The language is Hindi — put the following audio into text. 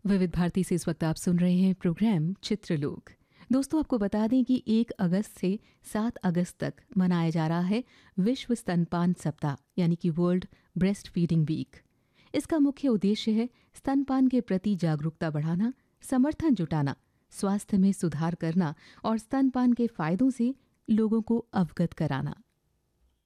विविध भारती से इस वक्त आप सुन रहे हैं प्रोग्राम चित्रलोक। दोस्तों, आपको बता दें कि 1 अगस्त से 7 अगस्त तक मनाया जा रहा है विश्व स्तनपान सप्ताह, यानी कि वर्ल्ड ब्रेस्ट फीडिंग वीक। इसका मुख्य उद्देश्य है स्तनपान के प्रति जागरूकता बढ़ाना, समर्थन जुटाना, स्वास्थ्य में सुधार करना और स्तनपान के फायदों से लोगों को अवगत कराना।